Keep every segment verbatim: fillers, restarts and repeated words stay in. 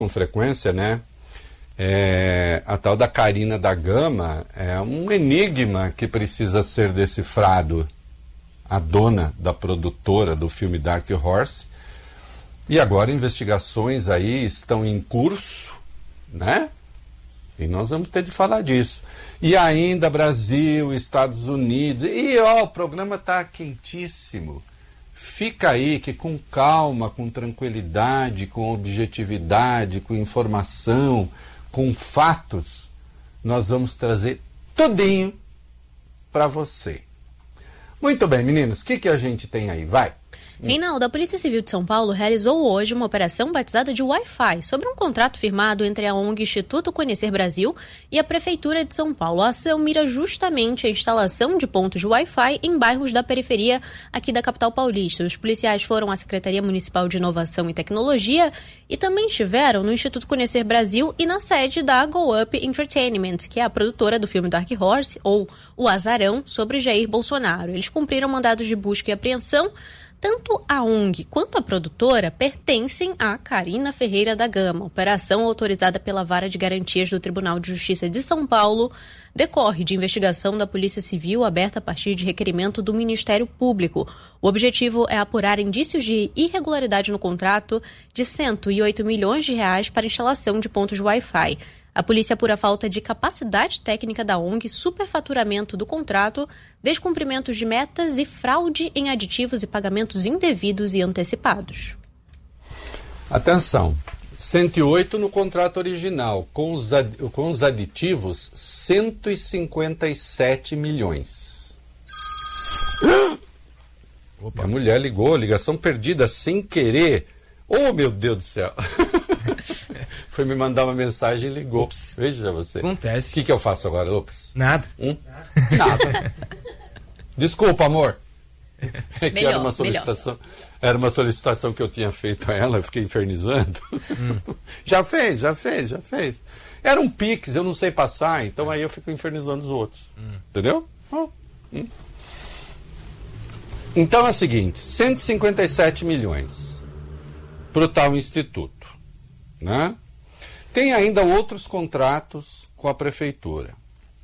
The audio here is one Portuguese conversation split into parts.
com frequência, né? É, a tal da Carina da Gama é um enigma que precisa ser decifrado. A dona da produtora do filme Dark Horse. E agora investigações aí estão em curso, né? E nós vamos ter de falar disso. E ainda Brasil, Estados Unidos. E ó, o programa está quentíssimo. Fica aí que com calma, com tranquilidade, com objetividade, com informação, com fatos, nós vamos trazer tudinho para você. Muito bem, meninos, o que, que a gente tem aí? Vai! Reinaldo, a Polícia Civil de São Paulo realizou hoje uma operação batizada de Wi-Fi sobre um contrato firmado entre a ONG Instituto Conhecer Brasil e a Prefeitura de São Paulo. A ação mira justamente a instalação de pontos de Wi-Fi em bairros da periferia aqui da capital paulista. Os policiais foram à Secretaria Municipal de Inovação e Tecnologia e também estiveram no Instituto Conhecer Brasil e na sede da Go Up Entertainment, que é a produtora do filme Dark Horse, ou O Azarão, sobre Jair Bolsonaro. Eles cumpriram mandados de busca e apreensão. Tanto a ONG quanto a produtora pertencem a Carina Ferreira da Gama. A operação, autorizada pela Vara de Garantias do Tribunal de Justiça de São Paulo, decorre de investigação da Polícia Civil aberta a partir de requerimento do Ministério Público. O objetivo é apurar indícios de irregularidade no contrato de cento e oito milhões de reais para instalação de pontos de Wi-Fi. A polícia apura a falta de capacidade técnica da ONG, superfaturamento do contrato, descumprimentos de metas e fraude em aditivos e pagamentos indevidos e antecipados. Atenção, cento e oito no contrato original, com os, ad, com os aditivos, cento e cinquenta e sete milhões. Opa. A mulher ligou, ligação perdida sem querer. Oh, meu Deus do céu! Foi me mandar uma mensagem e ligou. Ups. Veja você. Acontece. O que, que eu faço agora, Lucas? Nada. Hum? Nada. Desculpa, amor. É que melhor, era uma solicitação. Melhor. Era uma solicitação que eu tinha feito a ela, eu fiquei infernizando. Hum. Já fez, já fez, já fez. Era um Pix, eu não sei passar, então aí eu fico infernizando os outros. Hum. Entendeu? Oh. Hum. Então é o seguinte, cento e cinquenta e sete milhões para o tal instituto, né? Tem ainda outros contratos com a prefeitura.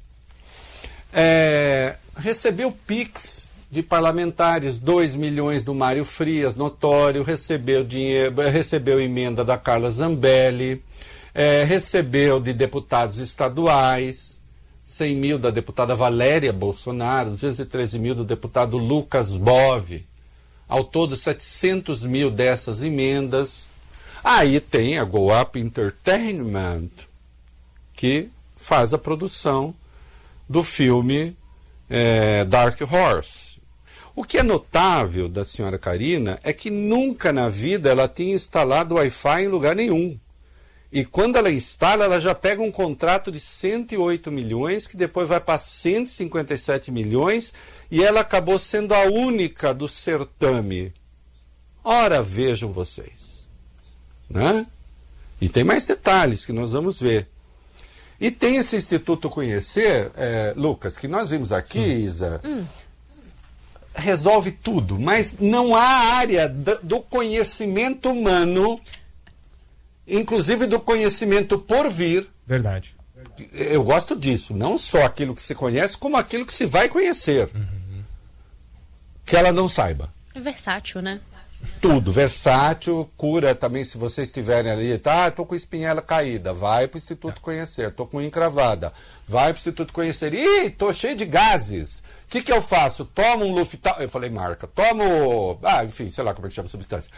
É, recebeu Pix de parlamentares, dois milhões do Mário Frias, notório, recebeu dinheiro, recebeu emenda da Carla Zambelli, é, recebeu de deputados estaduais, cem mil da deputada Valéria Bolsonaro, duzentos e treze mil do deputado Lucas Bove, ao todo setecentos mil dessas emendas. Aí tem a Go Up Entertainment, que faz a produção do filme é, Dark Horse. O que é notável da senhora Carina é que nunca na vida ela tinha instalado Wi-Fi em lugar nenhum. E quando ela instala, ela já pega um contrato de cento e oito milhões, que depois vai para cento e cinquenta e sete milhões, e ela acabou sendo a única do certame. Ora, vejam vocês. Né? E tem mais detalhes que nós vamos ver. E tem esse Instituto Conhecer, é, Lucas, que nós vimos aqui, hum. Isa, hum. resolve tudo, mas não há área do conhecimento humano, inclusive do conhecimento por vir. Verdade. Eu gosto disso, não só aquilo que se conhece, como aquilo que se vai conhecer. Uhum. Que ela não saiba. É versátil, né? Tudo, versátil, cura também, se vocês estiverem ali, tá, tô com espinhela caída, vai pro Instituto Conhecer, tô com unha encravada, vai pro Instituto Conhecer, ih, tô cheio de gases, o que que eu faço? Tomo um Luftal, eu falei marca, tomo, ah, enfim, sei lá como é que chama a substância,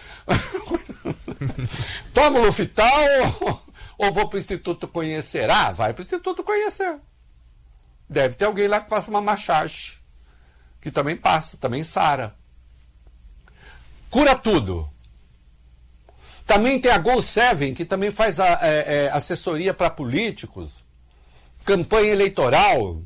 tomo Luftal ou, ou vou pro Instituto Conhecer? Ah, vai pro Instituto Conhecer, deve ter alguém lá que faça uma massagem, que também passa, também sara. Cura tudo. Também tem a Go sete, que também faz a, é, é, assessoria para políticos, campanha eleitoral,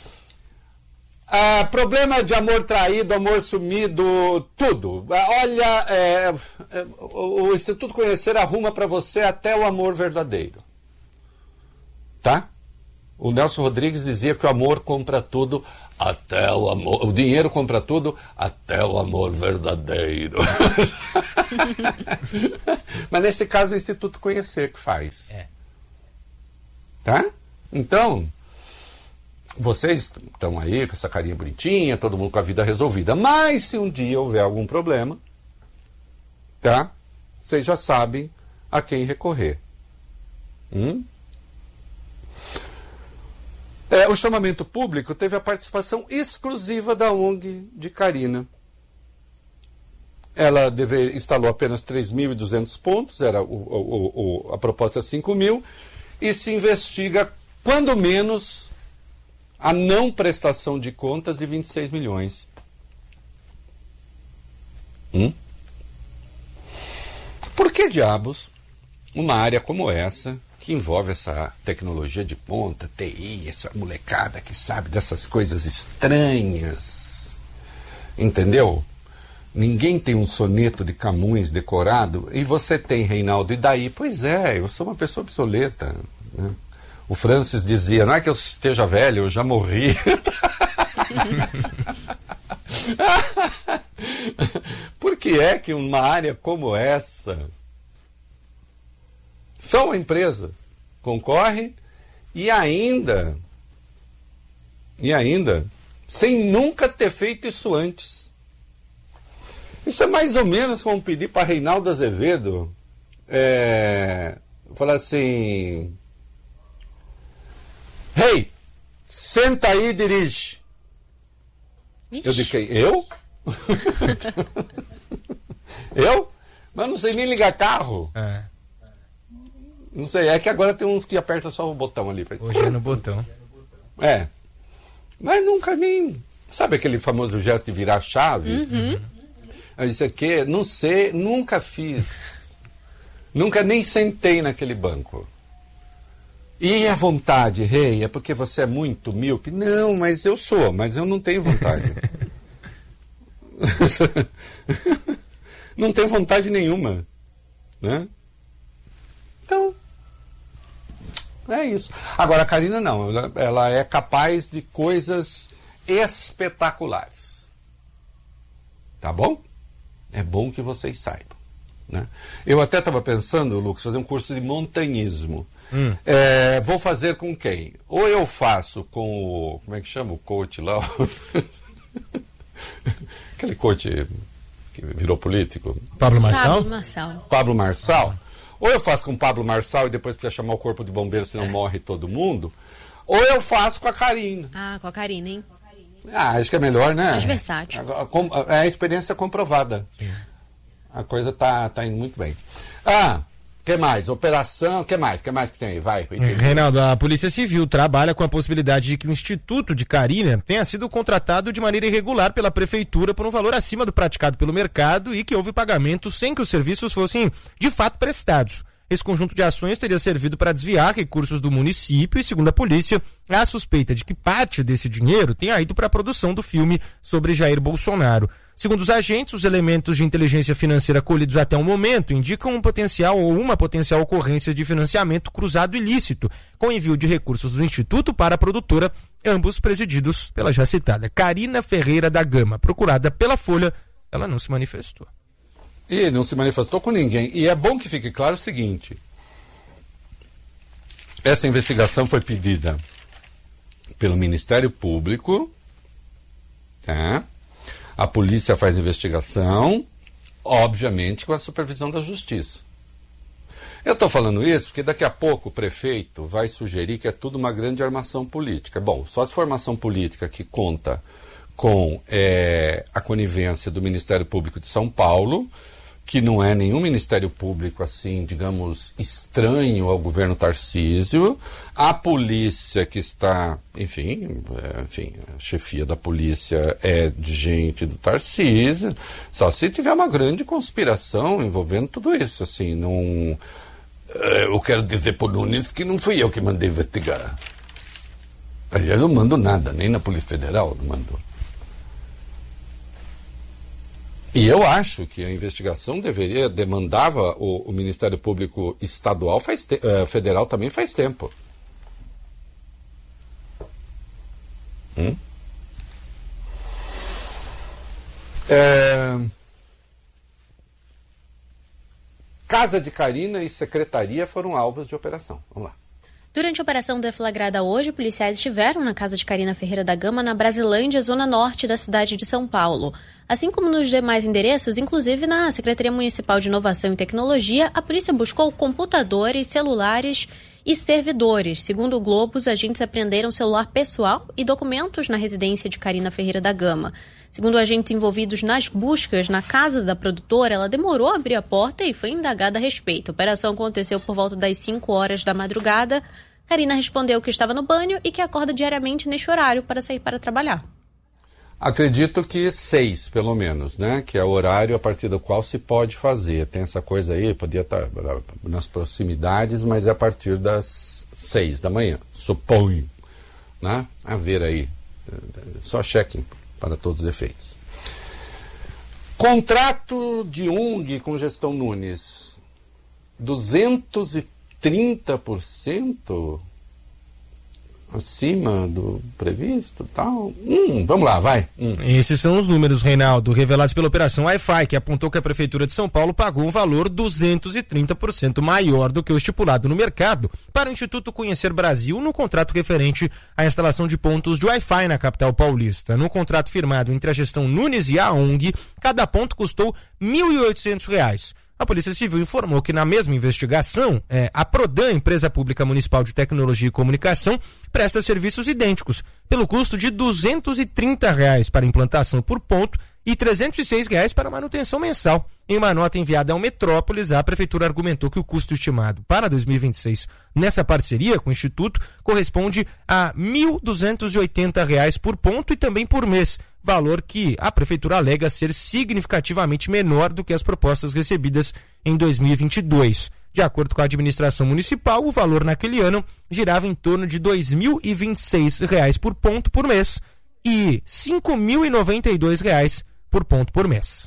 ah, problema de amor traído, amor sumido, tudo. Olha, é, é, o, o Instituto Conhecer arruma para você até o amor verdadeiro. Tá? O Nelson Rodrigues dizia que o amor compra tudo até o amor, o dinheiro compra tudo, até o amor verdadeiro. Mas nesse caso o Instituto Conhecer que faz. É. Tá? Então, vocês estão aí com essa carinha bonitinha, todo mundo com a vida resolvida. Mas se um dia houver algum problema, tá? Vocês já sabem a quem recorrer. Hum? É, o chamamento público teve a participação exclusiva da O N G de Carina. Ela deve, instalou apenas três mil e duzentos pontos, era o, o, o, a proposta é cinco mil, e se investiga, quando menos, a não prestação de contas de vinte e seis milhões. Hum? Por que diabos uma área como essa, que envolve essa tecnologia de ponta, T I, essa molecada que sabe dessas coisas estranhas, entendeu? Ninguém tem um soneto de Camões decorado, e você tem, Reinaldo, e daí? Pois é, eu sou uma pessoa obsoleta, né? O Francis dizia, não é que eu esteja velho, eu já morri. Por que é que uma área como essa, só uma empresa concorre e ainda, e ainda, sem nunca ter feito isso antes? Isso é mais ou menos como pedir para Reinaldo Azevedo é, falar assim: hey, senta aí e dirige. Ixi. Eu digo, eu? Eu? Mas não sei nem ligar carro. É. Não sei, é que agora tem uns que apertam só o botão ali. Hoje é no botão. É. Mas nunca nem... Sabe aquele famoso gesto de virar a chave? Uhum. Eu disse aqui, não sei, nunca fiz. Nunca nem sentei naquele banco. E a vontade, rei, hey, é porque você é muito míope? Não, mas eu sou, mas eu não tenho vontade. Não tenho vontade nenhuma, né? Então, é isso. Agora, a Carina não, ela, ela é capaz de coisas espetaculares. Tá bom? É bom que vocês saibam, né? Eu até estava pensando, Lucas, fazer um curso de montanhismo. Hum. É, vou fazer com quem? Ou eu faço com o... Como é que chama o coach lá? Aquele coach que virou político. Pablo Marçal? Pablo Marçal. Pablo Marçal. Ou eu faço com o Pablo Marçal e depois precisa chamar o corpo de bombeiro, senão morre todo mundo. Ou eu faço com a Carina. Ah, com a Carina, hein? Ah, acho que é melhor, né? Mais versátil. É a experiência comprovada. Sim. A coisa tá, tá indo muito bem. Ah... O que mais? Operação, o que mais? O que mais que tem aí? Vai. Reinaldo, a Polícia Civil trabalha com a possibilidade de que o Instituto de Carina tenha sido contratado de maneira irregular pela Prefeitura por um valor acima do praticado pelo mercado e que houve pagamento sem que os serviços fossem de fato prestados. Esse conjunto de ações teria servido para desviar recursos do município e, segundo a polícia, há suspeita de que parte desse dinheiro tenha ido para a produção do filme sobre Jair Bolsonaro. Segundo os agentes, os elementos de inteligência financeira colhidos até o momento indicam um potencial ou uma potencial ocorrência de financiamento cruzado ilícito, com envio de recursos do Instituto para a produtora, ambos presididos pela já citada Carina Ferreira da Gama. Procurada pela Folha, ela não se manifestou. E não se manifestou com ninguém. E é bom que fique claro o seguinte: essa investigação foi pedida pelo Ministério Público, tá? A polícia faz investigação, obviamente com a supervisão da Justiça. Eu estou falando isso porque daqui a pouco o prefeito vai sugerir que é tudo uma grande armação política. Bom, só se for armação política que conta com é, a conivência do Ministério Público de São Paulo, que não é nenhum Ministério Público, assim, digamos, estranho ao governo Tarcísio, a polícia que está, enfim, é, enfim, a chefia da polícia é de gente do Tarcísio, só se tiver uma grande conspiração envolvendo tudo isso, assim, não... Eu quero dizer por Nunes que não fui eu que mandei investigar. Eu não mando nada, nem na Polícia Federal não mandou. E eu acho que a investigação deveria, demandava o, o Ministério Público Estadual, faz te, uh, federal também faz tempo. Hum? É... Casa de Carina e secretaria foram alvos de operação. Vamos lá. Durante a operação deflagrada hoje, policiais estiveram na casa de Carina Ferreira da Gama, na Brasilândia, zona norte da cidade de São Paulo. Assim como nos demais endereços, inclusive na Secretaria Municipal de Inovação e Tecnologia, a polícia buscou computadores, celulares e servidores. Segundo o Globo, os agentes apreenderam celular pessoal e documentos na residência de Carina Ferreira da Gama. Segundo agentes envolvidos nas buscas na casa da produtora, ela demorou a abrir a porta e foi indagada a respeito. A operação aconteceu por volta das cinco horas da madrugada. Carina respondeu que estava no banho e que acorda diariamente neste horário para sair para trabalhar. Acredito que seis, pelo menos, né? Que é o horário a partir do qual se pode fazer. Tem essa coisa aí, podia estar nas proximidades, mas é a partir das seis da manhã, suponho, né? A ver aí, só check-in para todos os efeitos. Contrato de O N G com gestão Nunes, duzentos e trinta por cento acima do previsto, tal. Hum, vamos lá, vai. Hum. Esses são os números, Reinaldo, revelados pela Operação Wi-Fi, que apontou que a Prefeitura de São Paulo pagou um valor duzentos e trinta por cento maior do que o estipulado no mercado para o Instituto Conhecer Brasil no contrato referente à instalação de pontos de Wi-Fi na capital paulista. No contrato firmado entre a gestão Nunes e a O N G, cada ponto custou mil e oitocentos reais. A Polícia Civil informou que na mesma investigação, é, a Prodan, Empresa Pública Municipal de Tecnologia e Comunicação, presta serviços idênticos, pelo custo de duzentos e trinta reais para implantação por ponto e trezentos e seis reais para manutenção mensal. Em uma nota enviada ao Metrópolis, a Prefeitura argumentou que o custo estimado para dois mil e vinte e seis nessa parceria com o Instituto corresponde a mil duzentos e oitenta reais por ponto e também por mês, valor que a Prefeitura alega ser significativamente menor do que as propostas recebidas em dois mil e vinte e dois. De acordo com a administração municipal, o valor naquele ano girava em torno de dois mil e vinte e seis reais por ponto por mês e cinco mil e noventa e dois reais por ponto por mês.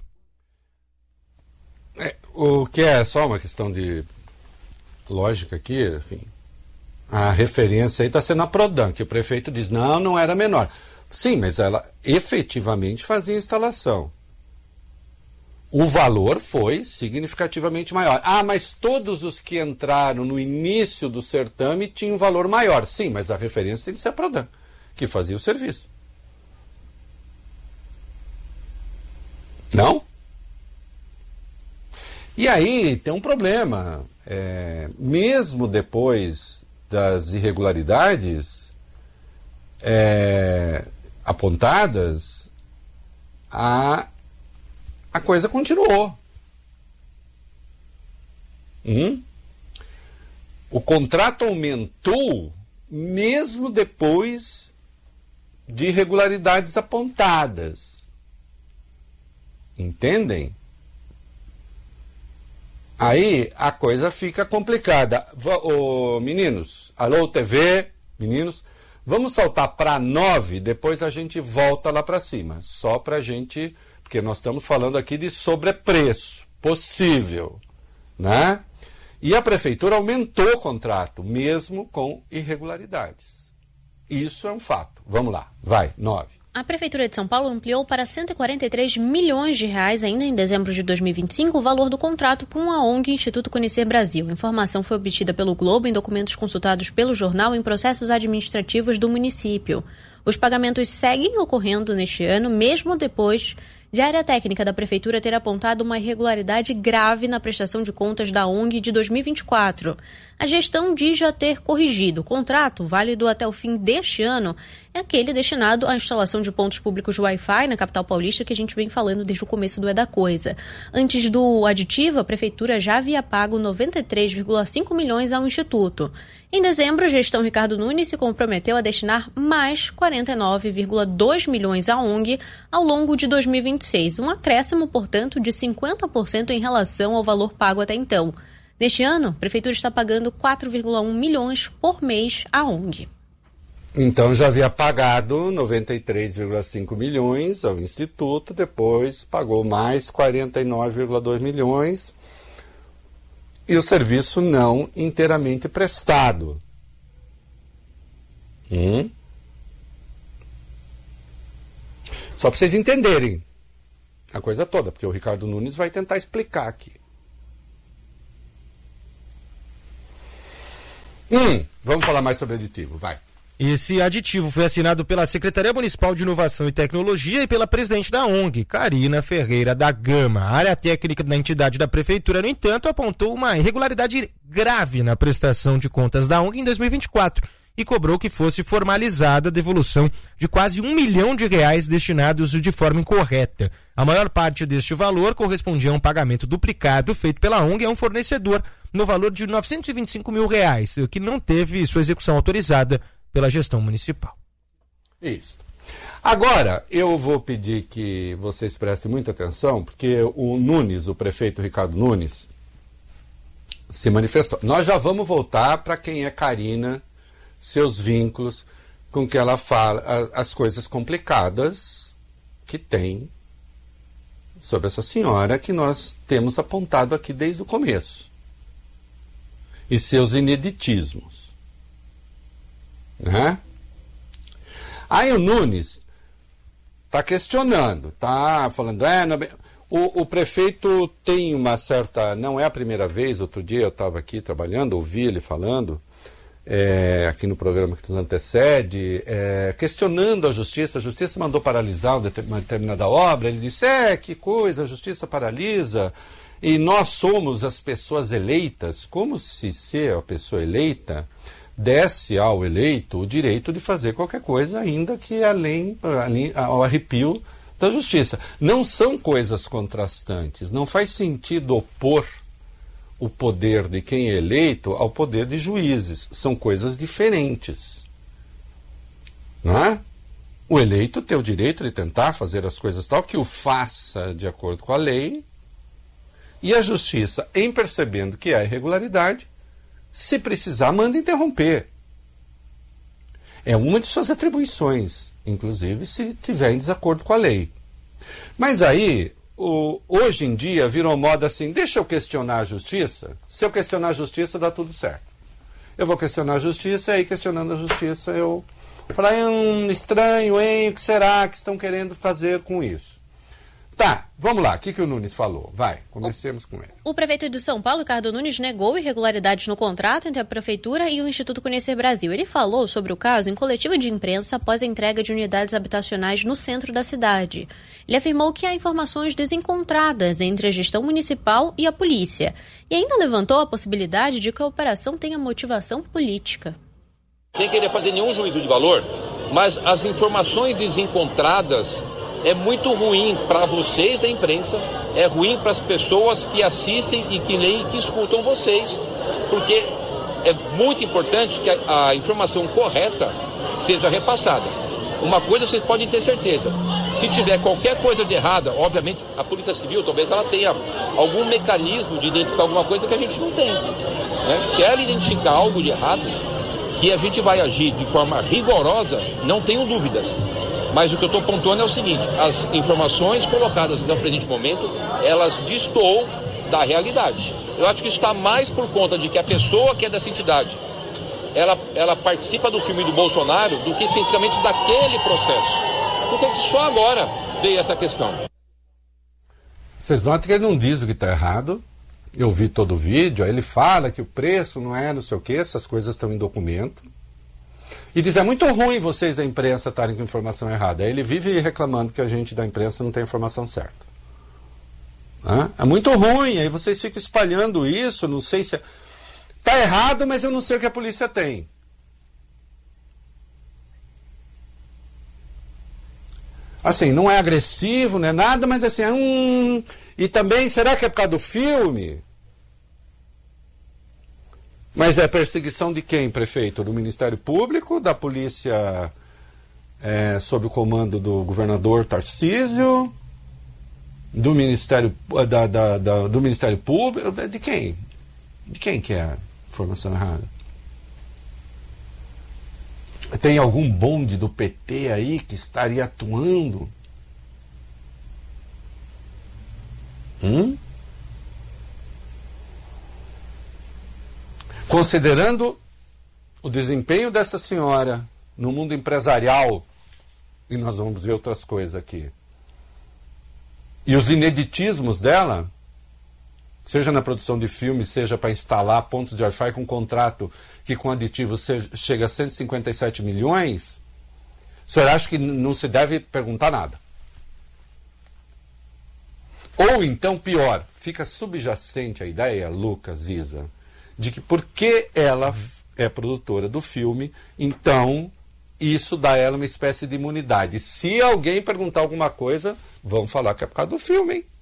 É, o que é só uma questão de lógica aqui, enfim, a referência aí está sendo a Prodan, que o prefeito diz, não, não era menor. Sim, mas ela efetivamente fazia instalação. O valor foi significativamente maior. Ah, mas todos os que entraram no início do certame tinham um valor maior. Sim, mas a referência tem que ser a Prodan, que fazia o serviço. Não? E aí tem um problema. É, mesmo depois das irregularidades é, apontadas, a, a coisa continuou. Hum? O contrato aumentou mesmo depois de irregularidades apontadas. Entendem? Aí a coisa fica complicada. Ô, meninos, alô T V, meninos, vamos saltar para nove, depois a gente volta lá para cima. Só para a gente, porque nós estamos falando aqui de sobrepreço possível, né? E a prefeitura aumentou o contrato, mesmo com irregularidades. Isso é um fato. Vamos lá, vai, nove. A Prefeitura de São Paulo ampliou para cento e quarenta e três milhões de reais, ainda em dezembro de dois mil e vinte e cinco, o valor do contrato com a O N G Instituto Conhecer Brasil. A informação foi obtida pelo Globo em documentos consultados pelo jornal em processos administrativos do município. Os pagamentos seguem ocorrendo neste ano, mesmo depois de a área técnica da Prefeitura ter apontado uma irregularidade grave na prestação de contas da O N G de dois mil e vinte e quatro. A gestão diz já ter corrigido. O contrato, válido até o fim deste ano, é aquele destinado à instalação de pontos públicos de Wi-Fi na capital paulista, que a gente vem falando desde o começo do É da Coisa. Antes do aditivo, a Prefeitura já havia pago noventa e três vírgula cinco milhões ao Instituto. Em dezembro, a gestão Ricardo Nunes se comprometeu a destinar mais quarenta e nove vírgula dois milhões à O N G ao longo de dois mil e vinte e seis, um acréscimo, portanto, de cinquenta por cento em relação ao valor pago até então. Neste ano, a Prefeitura está pagando quatro vírgula um milhões por mês à O N G. Então já havia pagado noventa e três vírgula cinco milhões ao Instituto, depois pagou mais quarenta e nove vírgula dois milhões e o serviço não inteiramente prestado. Hum? Só para vocês entenderem. a coisa toda, porque o Ricardo Nunes vai tentar explicar aqui. Hum, vamos falar mais sobre aditivo, vai. Esse aditivo foi assinado pela Secretaria Municipal de Inovação e Tecnologia e pela presidente da O N G, Karina Ferreira da Gama. A área técnica da entidade da Prefeitura, no entanto, apontou uma irregularidade grave na prestação de contas da O N G em dois mil e vinte e quatro e cobrou que fosse formalizada a devolução de quase um milhão de reais destinados de forma incorreta. A maior parte deste valor correspondia a um pagamento duplicado feito pela O N G a um fornecedor no valor de novecentos e vinte e cinco mil reais, que não teve sua execução autorizada pela gestão municipal. Isso. Agora, eu vou pedir que vocês prestem muita atenção, porque o Nunes, o prefeito Ricardo Nunes, se manifestou. Nós já vamos voltar para quem é Karina, seus vínculos, com que ela fala, as coisas complicadas que tem sobre essa senhora que nós temos apontado aqui desde o começo. E seus ineditismos. Né? Aí o Nunes está questionando, tá falando, é, não, o, o prefeito tem uma certa, não é a primeira vez, outro dia eu estava aqui trabalhando, ouvi ele falando, é, aqui no programa que nos antecede, é, questionando a justiça. A justiça mandou paralisar uma determinada obra, ele disse, é, que coisa, a justiça paralisa, e nós somos as pessoas eleitas, como se ser a pessoa eleita desse ao eleito o direito de fazer qualquer coisa, ainda que além, além ao arrepio da justiça. Não são coisas contrastantes, não faz sentido opor o poder de quem é eleito ao poder de juízes, são coisas diferentes. Não é? O eleito tem o direito de tentar fazer as coisas tal, que o faça de acordo com a lei, e a justiça, em percebendo que há irregularidade, se precisar, manda interromper. É uma de suas atribuições, inclusive se tiver em desacordo com a lei. Mas aí, o, hoje em dia, virou moda assim, deixa eu questionar a justiça, se eu questionar a justiça, dá tudo certo. Eu vou questionar a justiça, e aí questionando a justiça, eu falei, hum, estranho, hein, o que será que estão querendo fazer com isso? Tá, vamos lá, o que, que o Nunes falou? Vai, comecemos com ele. O prefeito de São Paulo, Ricardo Nunes, negou irregularidades no contrato entre a Prefeitura e o Instituto Conhecer Brasil. Ele falou sobre o caso em coletiva de imprensa após a entrega de unidades habitacionais no centro da cidade. Ele afirmou que há informações desencontradas entre a gestão municipal e a polícia. E ainda levantou a possibilidade de que a operação tenha motivação política. Sem querer fazer nenhum juízo de valor, mas as informações desencontradas é muito ruim para vocês da imprensa, é ruim para as pessoas que assistem e que leem e que escutam vocês, porque é muito importante que a, a informação correta seja repassada. Uma coisa vocês podem ter certeza, se tiver qualquer coisa de errada, obviamente a Polícia Civil talvez ela tenha algum mecanismo de identificar alguma coisa que a gente não tem. Né? Se ela identificar algo de errado, que a gente vai agir de forma rigorosa, não tenho dúvidas. Mas o que eu estou pontuando é o seguinte, as informações colocadas no presente momento, elas destoam da realidade. Eu acho que isso está mais por conta de que a pessoa que é dessa entidade, ela, ela participa do filme do Bolsonaro do que especificamente daquele processo. Porque só agora veio essa questão. Vocês notam que ele não diz o que está errado. Eu vi todo o vídeo, aí ele fala que o preço não é não sei o que, essas coisas estão em documento. E diz, é muito ruim vocês da imprensa estarem com informação errada. Aí ele vive reclamando que a gente da imprensa não tem informação certa. Hã? É muito ruim, aí vocês ficam espalhando isso, não sei se... Está errado, mas eu não sei o que a polícia tem. Assim, não é agressivo, não é nada, mas assim, hum... E também, será que é por causa do filme? Mas é perseguição de quem, prefeito? Do Ministério Público, da polícia é, sob o comando do governador Tarcísio, do Ministério, da, da, da, do Ministério Público, de quem? De quem que é a informação errada? Tem algum bonde do P T aí que estaria atuando? Hum? Considerando o desempenho dessa senhora no mundo empresarial, e nós vamos ver outras coisas aqui, E os ineditismos dela, seja na produção de filmes, seja para instalar pontos de Wi-Fi com um contrato que com aditivos seja, chega a cento e cinquenta e sete milhões, o senhor acha que não se deve perguntar nada? Ou então, pior, fica subjacente a ideia, Lucas, Isa, de que porque ela é produtora do filme, então isso dá a ela uma espécie de imunidade. Se alguém perguntar alguma coisa, vão falar que é por causa do filme, hein?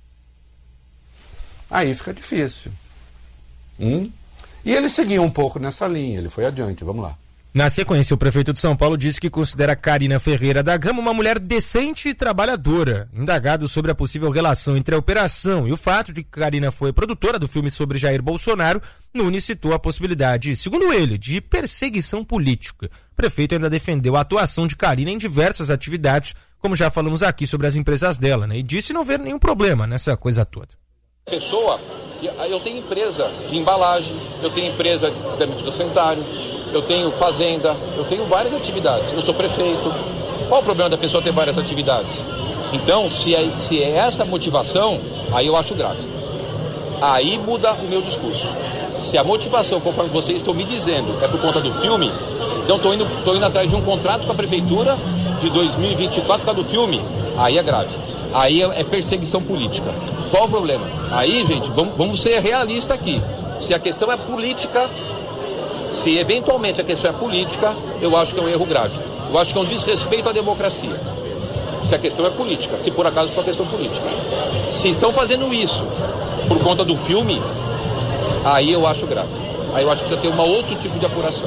Aí fica difícil. Hum? E ele seguiu um pouco nessa linha, ele foi adiante, vamos lá. Na sequência, o prefeito de São Paulo disse que considera Carina Ferreira da Gama uma mulher decente e trabalhadora. Indagado sobre a possível relação entre a operação e o fato de que Carina foi produtora do filme sobre Jair Bolsonaro, Nunes citou a possibilidade, segundo ele, de perseguição política. O prefeito ainda defendeu a atuação de Carina em diversas atividades, como já falamos aqui sobre as empresas dela, né? E disse não ver nenhum problema nessa coisa toda. Pessoa, eu tenho empresa de embalagem, eu tenho empresa de âmbito sanitário, eu tenho fazenda, eu tenho várias atividades, eu sou prefeito. Qual o problema da pessoa ter várias atividades? Então, se é, se é essa motivação, aí eu acho grave. Aí muda o meu discurso. Se a motivação, conforme vocês estão me dizendo, é por conta do filme, então estou indo, tô indo atrás de um contrato com a prefeitura de dois mil e vinte e quatro por causa do filme, aí é grave. Aí é perseguição política. Qual o problema? Aí, gente, vamos, vamos ser realistas aqui. Se a questão é política, se eventualmente a questão é política, eu acho que é um erro grave. Eu acho que é um desrespeito à democracia. Se a questão é política, se por acaso for uma questão política. Se estão fazendo isso por conta do filme, aí eu acho grave. Aí eu acho que precisa ter um outro tipo de apuração.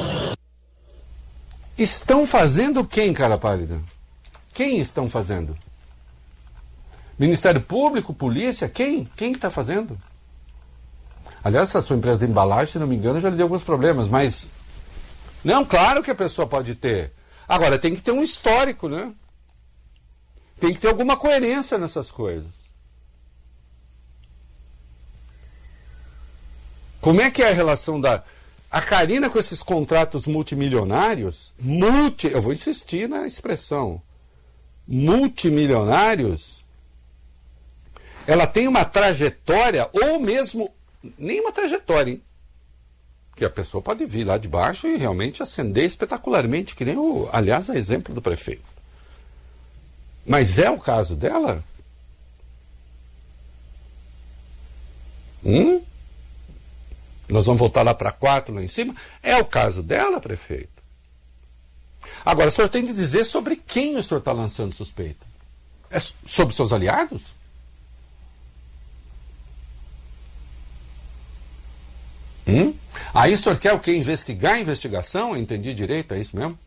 Estão fazendo quem, cara pálida? Quem estão fazendo? Ministério Público, polícia, quem? Quem está fazendo? Aliás, essa sua empresa de embalagem, se não me engano, já lhe deu alguns problemas, mas... Não, claro que a pessoa pode ter. Agora, tem que ter um histórico, né? Tem que ter alguma coerência nessas coisas. Como é que é a relação da... A Carina com esses contratos multimilionários, multi... Eu vou insistir na expressão. Multimilionários... Ela tem uma trajetória, ou mesmo, nem uma trajetória, hein? Que a pessoa pode vir lá de baixo e realmente ascender espetacularmente, que nem o, aliás, é exemplo do prefeito. Mas é o caso dela? Hum? Nós vamos voltar lá para quatro, lá em cima? É o caso dela, prefeito? Agora, o senhor tem de dizer sobre quem o senhor está lançando suspeita? É sobre seus aliados? Hum? Aí o senhor quer o quê? Investigar a investigação? Eu entendi direito, é isso mesmo?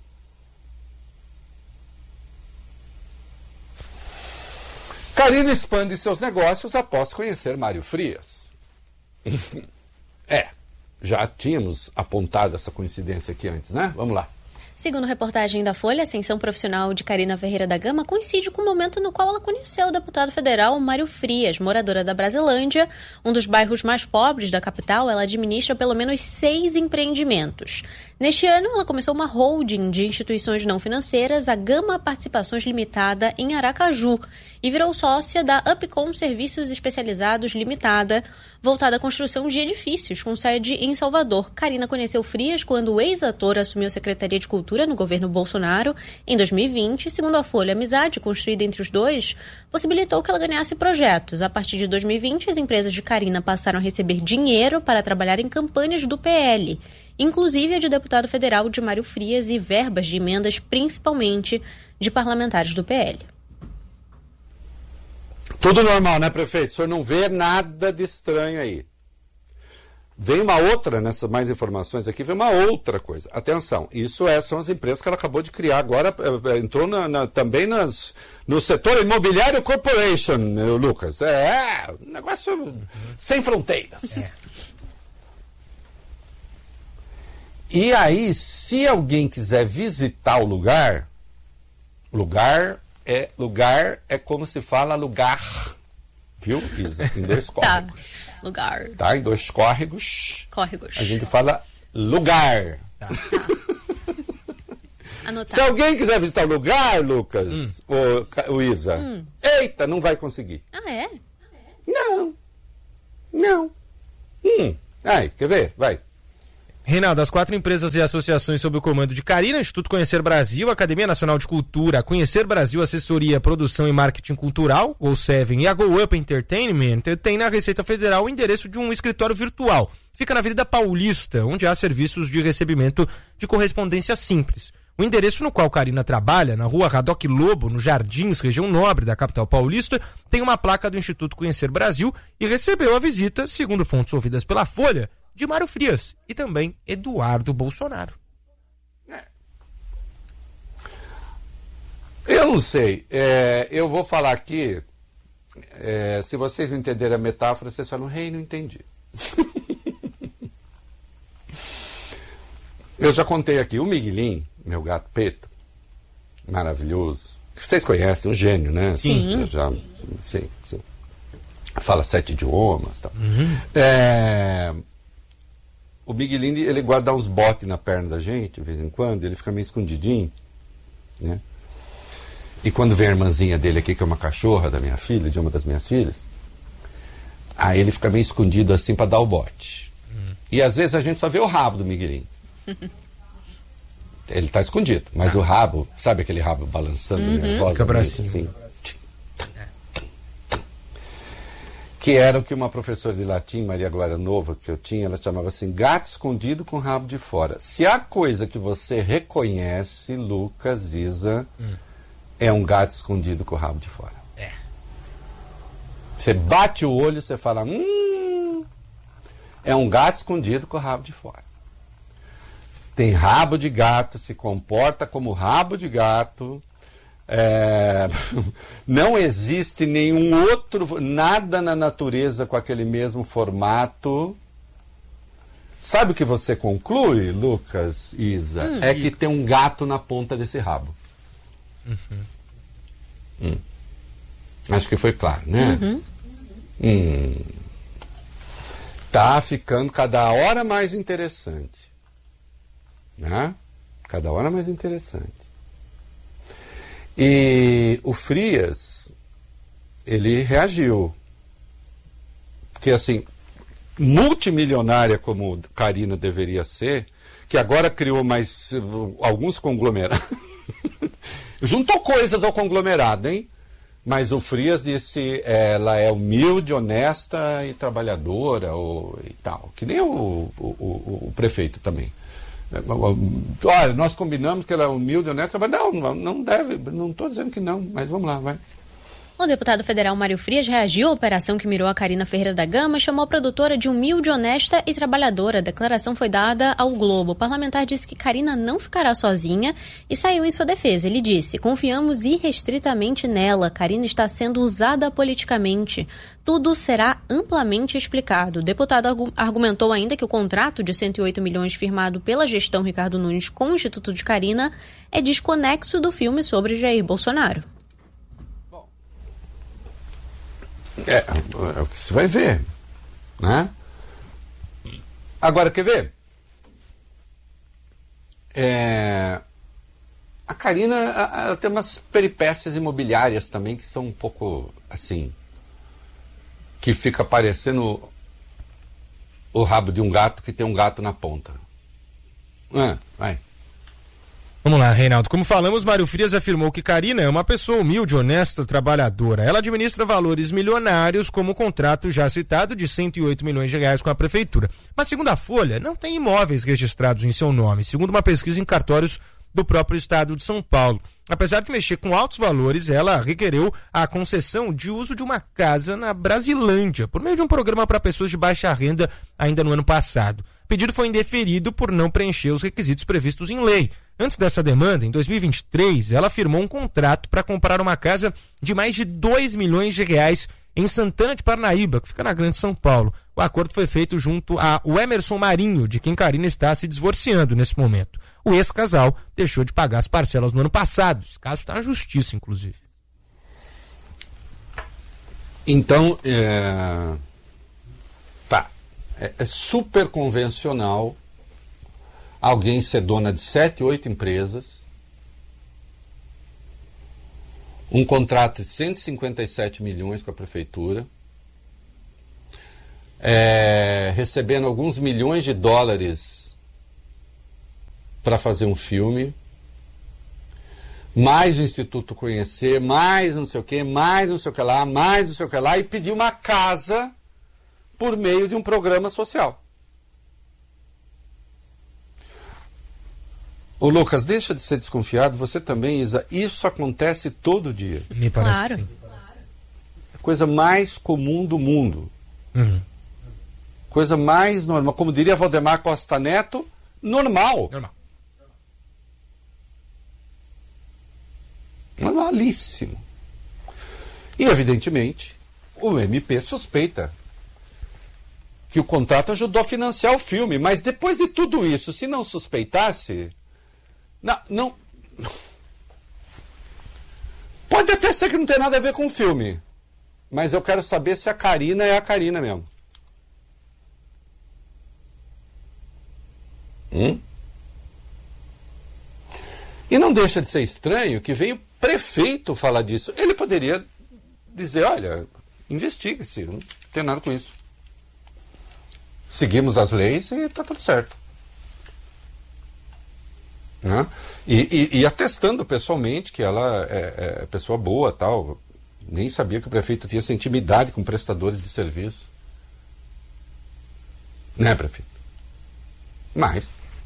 Carina expande seus negócios após conhecer Mário Frias. É, já tínhamos apontado essa coincidência aqui antes, né? Vamos lá. Segundo reportagem da Folha, a ascensão profissional de Carina Ferreira da Gama coincide com o momento no qual ela conheceu o deputado federal Mário Frias, moradora da Brasilândia, um dos bairros mais pobres da capital. Ela administra pelo menos seis empreendimentos. Neste ano, ela começou uma holding de instituições não financeiras, a Gama Participações Limitada, em Aracaju, e virou sócia da Upcom Serviços Especializados Limitada, voltada à construção de edifícios, com sede em Salvador. Carina conheceu Frias quando o ex-ator assumiu a Secretaria de Cultura no governo Bolsonaro em dois mil e vinte. Segundo a Folha, a amizade construída entre os dois possibilitou que ela ganhasse projetos. A partir de dois mil e vinte, as empresas de Carina passaram a receber dinheiro para trabalhar em campanhas do P L, inclusive a de deputado federal de Mário Frias, e verbas de emendas, principalmente de parlamentares do P L. Tudo normal, né, prefeito? O senhor não vê nada de estranho aí. Vem uma outra, nessas mais informações aqui, vem uma outra coisa. Atenção, isso é, são as empresas que ela acabou de criar agora, entrou na, na, também nas, no setor imobiliário corporation, Lucas. É, um negócio sem fronteiras. É. E aí, se alguém quiser visitar o lugar, lugar é, lugar é como se fala lugar, viu, Isa? Em dois córregos. Tá. Lugar. Tá, em dois córregos. Córregos. A gente fala lugar. Tá. Anotar. Se alguém quiser visitar o lugar, Lucas, hum. ou, ou Isa, hum. eita, não vai conseguir. Ah, é? Não. Não. Hum. Ai, quer ver? Vai. Reinaldo, as quatro empresas e associações sob o comando de Carina, Instituto Conhecer Brasil, Academia Nacional de Cultura, Conhecer Brasil, Assessoria, Produção e Marketing Cultural, ou Seven, e a Go Up Entertainment, tem na Receita Federal o endereço de um escritório virtual. Fica na Avenida Paulista, onde há serviços de recebimento de correspondência simples. O endereço no qual Carina trabalha, na rua Radoc Lobo, no Jardins, região nobre da capital paulista, tem uma placa do Instituto Conhecer Brasil e recebeu a visita, segundo fontes ouvidas pela Folha, de Mário Frias e também Eduardo Bolsonaro. É. Eu não sei. É, eu vou falar aqui. É, se vocês não entenderem a metáfora, vocês falam, rei, não entendi. Eu já contei aqui, o Miguelinho, meu gato preto, maravilhoso. Vocês conhecem, um gênio, né? Sim. Já, sim, sim. Fala sete idiomas e tal. Uhum. É... O Miguelinho, ele gosta de dar uns botes na perna da gente, de vez em quando, ele fica meio escondidinho, né? E quando vem a irmãzinha dele aqui, que é uma cachorra da minha filha, de uma das minhas filhas, aí ele fica meio escondido assim para dar o bote. Hum. E às vezes a gente só vê o rabo do Miguelinho. Ele tá escondido, mas ah. o rabo, sabe aquele rabo balançando, uhum. nervosamente, assim? Que era o que uma professora de latim, Maria Glória Nova, que eu tinha, ela chamava assim, gato escondido com o rabo de fora. Se há coisa que você reconhece, Lucas, Isa, hum. é um gato escondido com o rabo de fora. É. Você bate o olho, você fala, hum, é um gato escondido com o rabo de fora. Tem rabo de gato, se comporta como rabo de gato. É, não existe nenhum outro, nada na natureza com aquele mesmo formato. Sabe o que você conclui, Lucas, Isa? Hum. É que tem um gato na ponta desse rabo. Uhum. Hum. Acho que foi claro, né? Uhum. Hum. Tá ficando cada hora mais interessante. Né? Cada hora mais interessante. E o Frias, ele reagiu. Porque, assim, multimilionária como Carina deveria ser, que agora criou mais uh, alguns conglomerados. Juntou coisas ao conglomerado, hein? Mas o Frias disse, ela é humilde, honesta e trabalhadora, ou, e tal. Que nem o, o, o, o prefeito também. Olha, nós combinamos que ela é humilde, honesta, mas não, não deve, não estou dizendo que não, mas vamos lá, vai. O deputado federal Mário Frias reagiu à operação que mirou a Carina Ferreira da Gama e chamou a produtora de humilde, honesta e trabalhadora. A declaração foi dada ao Globo. O parlamentar disse que Carina não ficará sozinha e saiu em sua defesa. Ele disse, confiamos irrestritamente nela. Carina está sendo usada politicamente. Tudo será amplamente explicado. O deputado argumentou ainda que o contrato de cento e oito milhões firmado pela gestão Ricardo Nunes com o Instituto de Carina é desconexo do filme sobre Jair Bolsonaro. É, é o que se vai ver, né? Agora, quer ver? É, a Carina ela tem umas peripécias imobiliárias também que são um pouco, assim, que fica parecendo o rabo de um gato que tem um gato na ponta. Ah, vai. Vamos lá, Reinaldo. Como falamos, Mário Frias afirmou que Carina é uma pessoa humilde, honesta, trabalhadora. Ela administra valores milionários, como o contrato já citado de cento e oito milhões de reais com a prefeitura. Mas, segundo a Folha, não tem imóveis registrados em seu nome, segundo uma pesquisa em cartórios do próprio estado de São Paulo. Apesar de mexer com altos valores, ela requereu a concessão de uso de uma casa na Brasilândia, por meio de um programa para pessoas de baixa renda ainda no ano passado. O pedido foi indeferido por não preencher os requisitos previstos em lei. Antes dessa demanda, em dois mil e vinte e três, ela firmou um contrato para comprar uma casa de mais de dois milhões de reais em Santana de Parnaíba, que fica na Grande São Paulo. O acordo foi feito junto a o Emerson Marinho, de quem Carina está se divorciando nesse momento. O ex-casal deixou de pagar as parcelas no ano passado. Esse caso está na justiça, inclusive. Então, é... tá. É, é super convencional alguém ser dona de sete, oito empresas, um contrato de cento e cinquenta e sete milhões com a prefeitura, é, recebendo alguns milhões de dólares para fazer um filme, mais o Instituto Conhecer, mais não sei o que, mais não sei o que lá, mais não sei o que lá, e pedir uma casa por meio de um programa social. Ô Lucas, deixa de ser desconfiado, você também, Isa, isso acontece todo dia. Me parece Claro. que sim. É a coisa mais comum do mundo. Uhum. Coisa mais normal. Como diria Valdemar Costa Neto, normal. Normal. Normalíssimo. E, evidentemente, o M P suspeita que o contrato ajudou a financiar o filme. Mas depois de tudo isso, se não suspeitasse... Não, não... Pode até ser que não tenha nada a ver com o filme. Mas eu quero saber se a Karina é a Karina mesmo. Hum? E não deixa de ser estranho que veio o prefeito falar disso. Ele poderia dizer, olha, investigue-se, não tem nada com isso. Seguimos as leis e está tudo certo. Né? E, e, e atestando pessoalmente que ela é, é pessoa boa, tal. Nem sabia que o prefeito tinha essa intimidade com prestadores de serviço. Né, prefeito? Mas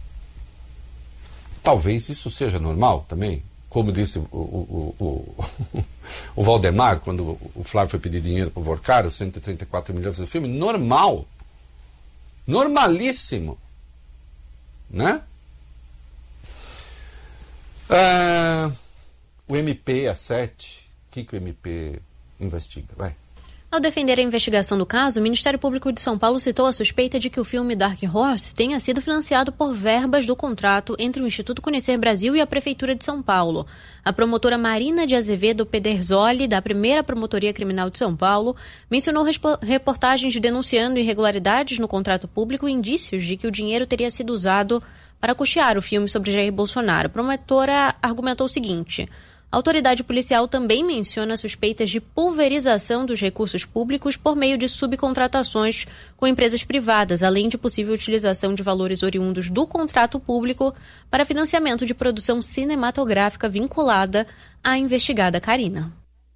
talvez isso seja normal também. Como disse o, o, o, o, o Valdemar, quando o Flávio foi pedir dinheiro para o Vorcaro, cento e trinta e quatro milhões do filme, normal. Normalíssimo. Né? Ah, o M P A sete, o que, que o M P investiga? Vai. Ao defender a investigação do caso, o Ministério Público de São Paulo citou a suspeita de que o filme Dark Horse tenha sido financiado por verbas do contrato entre o Instituto Conhecer Brasil e a Prefeitura de São Paulo. A promotora Marina de Azevedo Pederzoli, da primeira Promotoria Criminal de São Paulo, mencionou reportagens denunciando irregularidades no contrato público e indícios de que o dinheiro teria sido usado para custear o filme sobre Jair Bolsonaro. A promotora argumentou o seguinte: a autoridade policial também menciona suspeitas de pulverização dos recursos públicos por meio de subcontratações com empresas privadas, além de possível utilização de valores oriundos do contrato público para financiamento de produção cinematográfica vinculada à investigada Karina.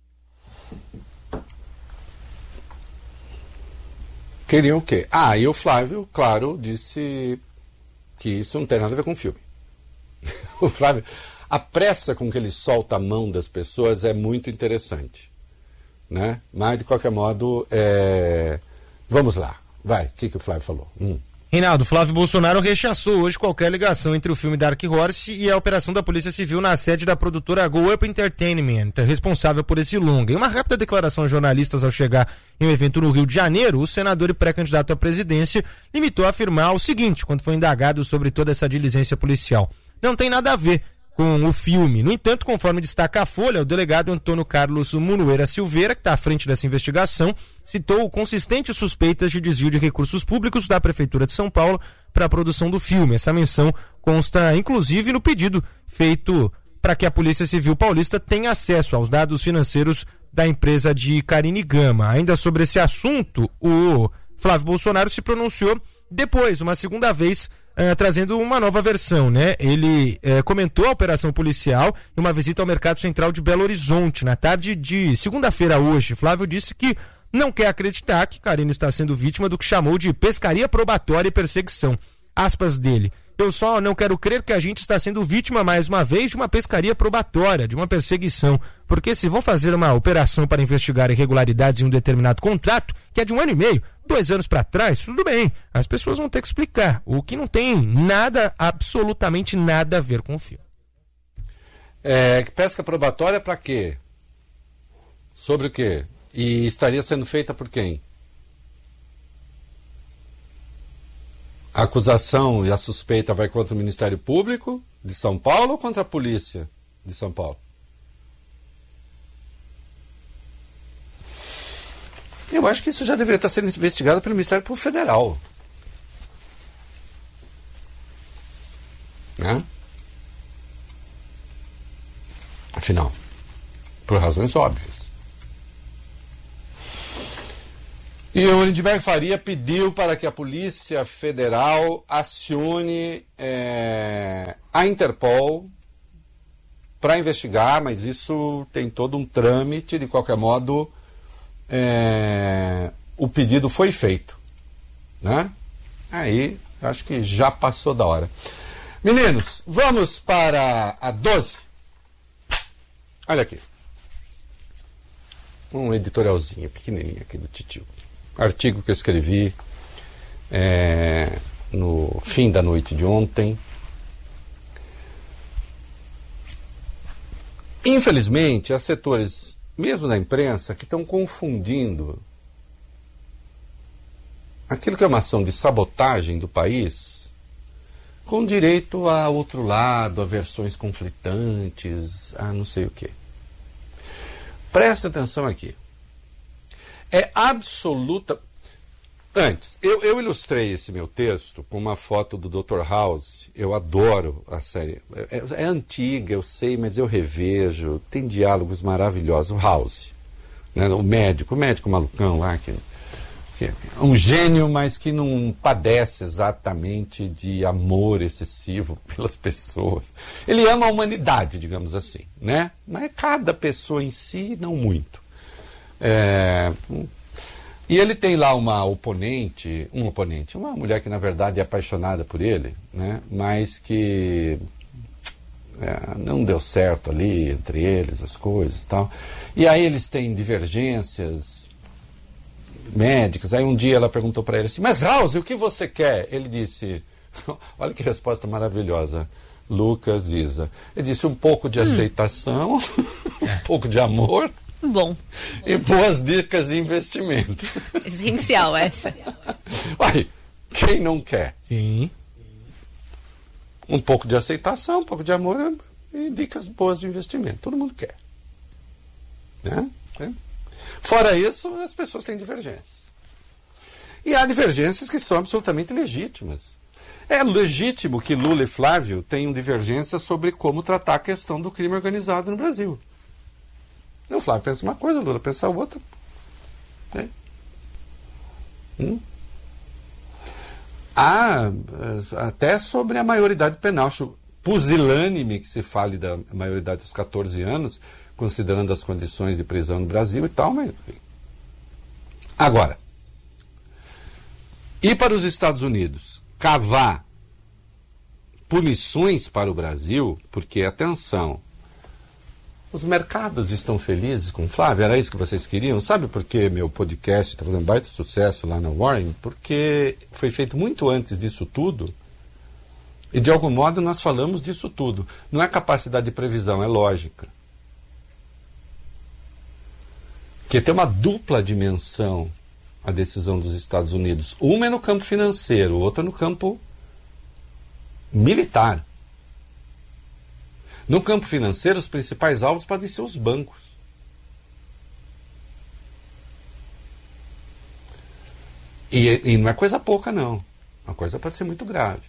Queriam o quê? Ah, e o Flávio, claro, disse que isso não tem nada a ver com o filme. O Flávio... A pressa com que ele solta a mão das pessoas é muito interessante, né? Mas, de qualquer modo, é... vamos lá. Vai, o que, que o Flávio falou? Hum. Reinaldo, Flávio Bolsonaro rechaçou hoje qualquer ligação entre o filme Dark Horse e a operação da Polícia Civil na sede da produtora Go Up Entertainment, responsável por esse longa. Em uma rápida declaração a jornalistas ao chegar em um evento no Rio de Janeiro, o senador e pré-candidato à presidência limitou a afirmar o seguinte, quando foi indagado sobre toda essa diligência policial: não tem nada a ver com o filme. No entanto, conforme destaca a Folha, o delegado Antônio Carlos Munueira Silveira, que está à frente dessa investigação, citou consistentes suspeitas de desvio de recursos públicos da Prefeitura de São Paulo para a produção do filme. Essa menção consta, inclusive, no pedido feito para que a Polícia Civil Paulista tenha acesso aos dados financeiros da empresa de Karine Gama. Ainda sobre esse assunto, o Flávio Bolsonaro se pronunciou depois, uma segunda vez, Uh, trazendo uma nova versão, né? Ele uh, comentou a operação policial em uma visita ao Mercado Central de Belo Horizonte, na tarde de segunda-feira hoje. Flávio disse que não quer acreditar que Karine está sendo vítima do que chamou de pescaria probatória e perseguição. Aspas dele: eu só não quero crer que a gente está sendo vítima mais uma vez de uma pescaria probatória, de uma perseguição, porque se vão fazer uma operação para investigar irregularidades em um determinado contrato, que é de um ano e meio, dois anos para trás, tudo bem, as pessoas vão ter que explicar, o que não tem nada, absolutamente nada a ver com o filme. É, pesca probatória para quê? Sobre o quê? E estaria sendo feita por quem? A acusação e a suspeita vai contra o Ministério Público de São Paulo ou contra a Polícia de São Paulo? Eu acho que isso já deveria estar sendo investigado pelo Ministério Público Federal. Né? Afinal, por razões óbvias. E o Lindbergh Faria pediu para que a Polícia Federal acione é, a Interpol para investigar, mas isso tem todo um trâmite. De qualquer modo, é, o pedido foi feito, né? Aí, acho que já passou da hora. Meninos, vamos para a doze. Olha aqui. Um editorialzinho pequenininho aqui do Titio. Artigo que eu escrevi é, no fim da noite de ontem. Infelizmente, há setores, mesmo na imprensa, que estão confundindo aquilo que é uma ação de sabotagem do país com direito a outro lado, a versões conflitantes, a não sei o quê. Presta atenção aqui. É absoluta... Antes, eu, eu ilustrei esse meu texto com uma foto do doutor House. Eu adoro a série. É, é antiga, eu sei, mas eu revejo. Tem diálogos maravilhosos. O House, né? O médico, o médico malucão lá, que, que é um gênio, mas que não padece exatamente de amor excessivo pelas pessoas. Ele ama a humanidade, digamos assim, né? Mas cada pessoa em si, não muito. É, e ele tem lá uma oponente, um oponente, uma mulher que na verdade é apaixonada por ele, né, mas que é, não deu certo ali entre eles, as coisas e tal. E aí eles têm divergências médicas. Aí um dia ela perguntou para ele assim, mas House, o que você quer? Ele disse, olha que resposta maravilhosa, Lucas, Isa. Ele disse um pouco de hum. aceitação, um pouco de amor. Bom. E boas dicas de investimento. Essencial essa. Uai, quem não quer? Sim. Um pouco de aceitação, um pouco de amor e dicas boas de investimento. Todo mundo quer. Né? Fora isso, as pessoas têm divergências. E há divergências que são absolutamente legítimas. É legítimo que Lula e Flávio tenham divergências sobre como tratar a questão do crime organizado no Brasil. O Flávio pensa uma coisa, o Lula pensa outra. Né? Hum? Há até sobre a maioridade penal. Acho pusilânime que se fale da maioridade dos catorze anos, considerando as condições de prisão no Brasil e tal, mas... Agora, ir para os Estados Unidos, cavar punições para o Brasil, porque, atenção, os mercados estão felizes com o Flávio, era isso que vocês queriam? Sabe por que meu podcast está fazendo baita sucesso lá na Warren? Porque foi feito muito antes disso tudo e, de algum modo, nós falamos disso tudo. Não é capacidade de previsão, é lógica. Que tem uma dupla dimensão a decisão dos Estados Unidos. Uma é no campo financeiro, outra no campo militar. No campo financeiro, os principais alvos podem ser os bancos. E, e não é coisa pouca, não. Uma coisa pode ser muito grave.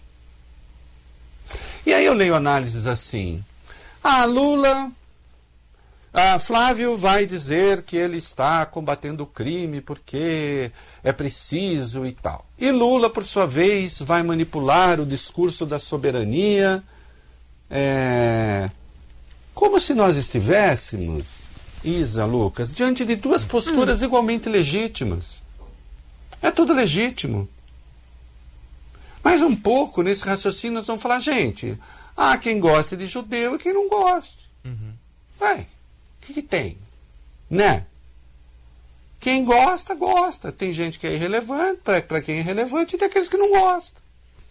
E aí eu leio análises assim. Ah, Lula... Ah, Flávio vai dizer que ele está combatendo o crime porque é preciso e tal. E Lula, por sua vez, vai manipular o discurso da soberania... É, como se nós estivéssemos, Isa, Lucas, diante de duas posturas hum. igualmente legítimas. É tudo legítimo. Mas um pouco, nesse raciocínio, nós vamos falar, gente, há quem goste de judeu e quem não goste. Uhum. Vai, o que, que tem? Né? Quem gosta, gosta. Tem gente que é irrelevante, para quem é irrelevante, e tem aqueles que não gostam.